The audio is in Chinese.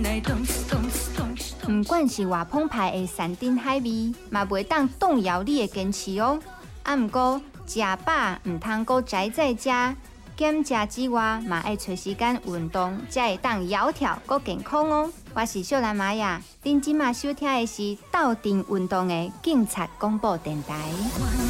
不管是偌澎湃的山珍海味，嘛袂当动摇你的坚持哦。啊，毋过食饱唔通够宅在家，减食之外，嘛爱找时间运动，才会当窈窕够健康哦。我是秀兰玛雅，恁即马收听的是斗阵运动的警察广播电台。